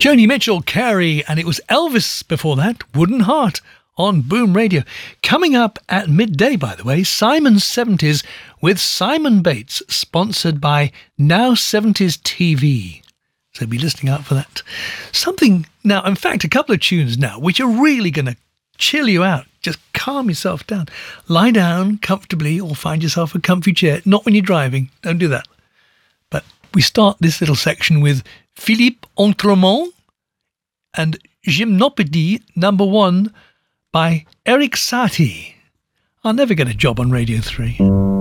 Joni Mitchell, Carey, and it was Elvis before that, Wooden Heart, on Boom Radio. Coming up at midday, by the way, Simon's 70s with Simon Bates, sponsored by Now 70s TV. So be listening out for that. Something now, in fact, a couple of tunes now, which are really going to chill you out. Just calm yourself down. Lie down comfortably or find yourself a comfy chair. Not when you're driving. Don't do that. But we start this little section with Philippe Entremont and Gymnopédie number 1 by Eric Satie. I'll never get a job on Radio 3.